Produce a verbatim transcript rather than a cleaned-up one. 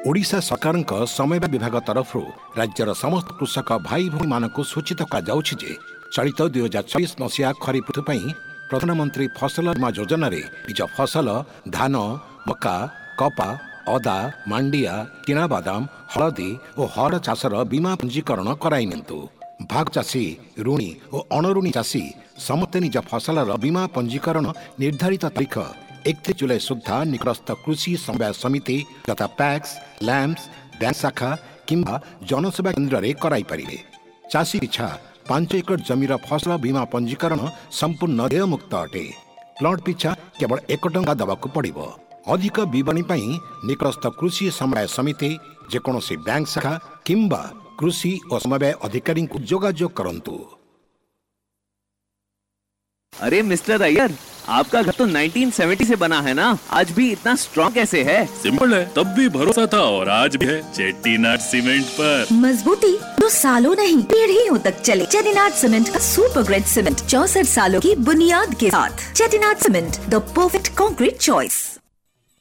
ओडिशा सरकार समय विभाग तरफ राज्यर समस्त कृषक भाई भौणी मानक सूचित कराଯାଉଛି जे चलित दुई हजार चौबीस मसीहा खरीफ ऋतु प्रधानमंत्री फसल बीमा योजना रे निज फसल धान मका कपा अदा मांडिया चिना बादाम हलदी और हरड़ चाषर बीमा पंजीकरण कराई निंतु। भाग चाषी ऋणी और अणऋणी चाषी समस्त निज फसल बीमा पंजीकरण निर्धारित तारीख एकतीस जुलाई सुधा निकटस्थ कृषि समवाय समिति तथा पैक्स लैम्प्स बैंक शाखा किंबा जनसेवा केन्द्र रे कराई परिबे। चाषी इच्छा पांच एकड़ जमीर फसल बीमा पंजीकरण संपूर्ण देयमुक्त अटे। प्लॉट पिछा केवल एक टंका दबाकू पड़िबो। अधिक विवरणी पई निकटस्थ कृषि समवाय समिति जेकोसी बैंक शाखा किंबा कृषि और समवाय अधिकारी को जोगाजोग करंतु। अरे मिस्टर अय्यर, आपका घर तो उन्नीस सौ सत्तर से बना है ना, आज भी इतना स्ट्रॉन्ग कैसे है? सिंपल है, तब भी भरोसा था और आज भी है चेट्टीनाड सीमेंट पर। मजबूती तो सालों नहीं पीढ़ियों तक चले। चेट्टीनाड सीमेंट का सुपर ग्रेड सीमेंट चौसठ सालों की बुनियाद के साथ। Chettinad cement, the perfect concrete choice.